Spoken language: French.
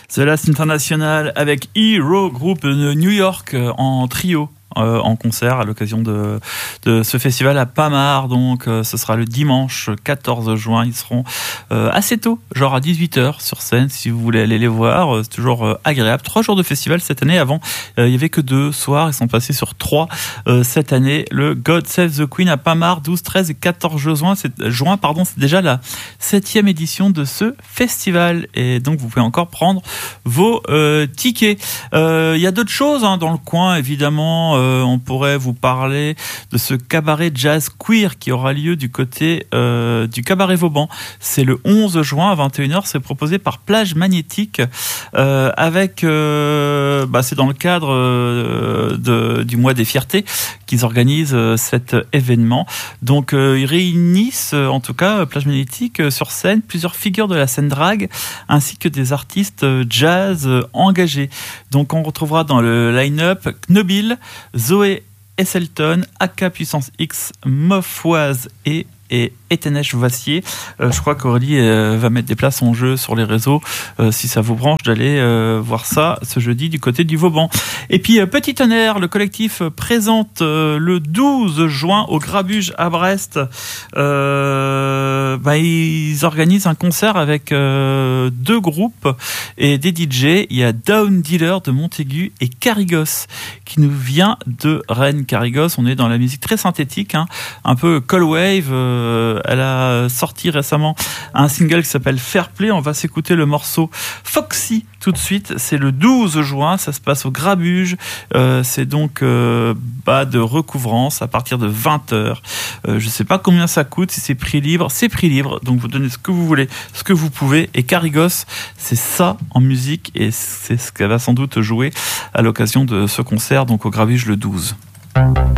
The Last International avec Hero, groupe de New York en trio. En concert à l'occasion de ce festival à Pamar. Donc ce sera le dimanche 14 juin. Ils seront assez tôt, genre à 18h sur scène si vous voulez aller les voir. C'est toujours agréable. 3 jours de festival cette année. Avant il y avait que 2 soirs. Ils sont passés sur 3 cette année. Le God Save the Queen à Pamar, 12, 13 et 14 juin. C'est déjà la 7e édition de ce festival. Et donc vous pouvez encore prendre vos tickets. Il y a d'autres choses dans le coin évidemment. On pourrait vous parler de ce cabaret jazz queer qui aura lieu du côté du cabaret Vauban. C'est le 11 juin à 21h. C'est proposé par Plage Magnétique avec c'est dans le cadre du mois des fiertés qu'ils organisent cet événement. Donc ils réunissent en tout cas Plage Magnétique sur scène plusieurs figures de la scène drag ainsi que des artistes jazz engagés. Donc on retrouvera dans le line-up Knobil, Zoé Esselton, AK Puissance X, Moffoise et Etenesh Vassier. Je crois qu'Aurélie va mettre des places en jeu sur les réseaux si ça vous branche d'aller voir ça ce jeudi du côté du Vauban. Et puis Petit Tonnerre, le collectif présente le 12 juin au Grabuge à Brest. Ils organisent un concert avec 2 groupes et des DJ. Il y a Down Dealer de Montaigu et Carigos qui nous vient de Rennes. Carigos, on est dans la musique très synthétique, un peu cold wave. Elle a sorti récemment un single qui s'appelle Fair Play. On va s'écouter le morceau Foxy tout de suite. C'est le 12 juin, ça se passe au Grabuge. C'est donc de recouvrance à partir de 20h. Je sais pas combien ça coûte, si c'est prix libre. C'est prix libre, donc vous donnez ce que vous voulez, ce que vous pouvez. Et Carigos, c'est ça en musique et c'est ce qu'elle va sans doute jouer à l'occasion de ce concert donc au Grabuge le 12.